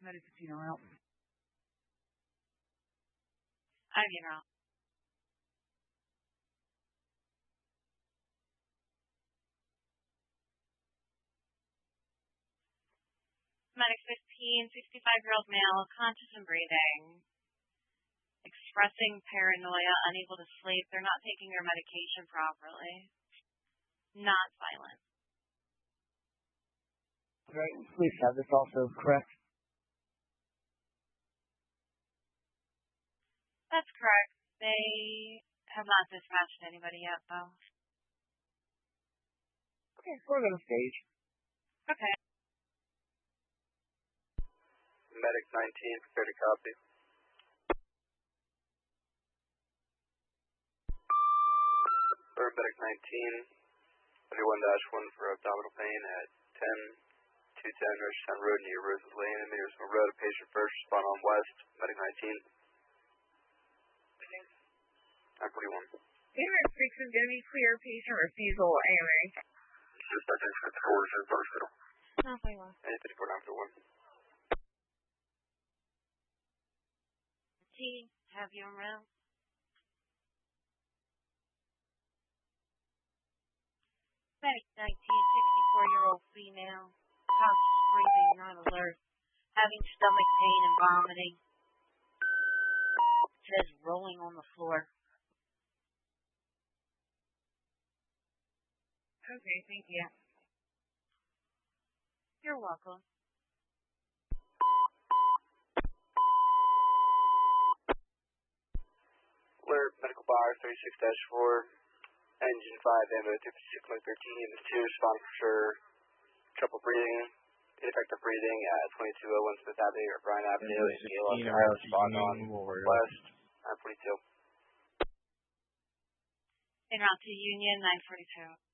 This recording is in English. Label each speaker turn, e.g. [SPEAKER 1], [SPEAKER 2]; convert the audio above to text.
[SPEAKER 1] Medic 15 out.
[SPEAKER 2] I'm in route. Medic 15, 65-year-old male, conscious and breathing, expressing paranoia, unable to sleep. They're not taking their medication properly. Not violent.
[SPEAKER 1] Right, please have this also correct.
[SPEAKER 2] That's correct. They have not dispatched anybody yet, though.
[SPEAKER 1] Okay, we'll go to stage.
[SPEAKER 2] Okay.
[SPEAKER 3] Medic 19, prepare to copy. Medic 19, 31-1 for abdominal pain at 10-210 Rushtown Road near Rosewood Lane. Meters from road, patient first, respond on west. Medic 19. 941.
[SPEAKER 1] Payment 6 is going to be clear. Patient refusal AMA.
[SPEAKER 3] Suspect 54 is in the hospital.
[SPEAKER 2] 941.
[SPEAKER 3] 854 941.
[SPEAKER 2] T, have you en route? Medic 19, 64-year-old female, conscious breathing, not alert, having stomach pain and vomiting. It says rolling on the floor.
[SPEAKER 1] Okay, thank you.
[SPEAKER 2] You're welcome.
[SPEAKER 3] Alert, medical bar 36-4, engine 5, ammo 256.13, is 2, respond for sure, trouble breathing, ineffective breathing at 2201 Smith Avenue or Bryan Avenue in Gaylord, respond on west, 942.
[SPEAKER 2] En route to Union, 942.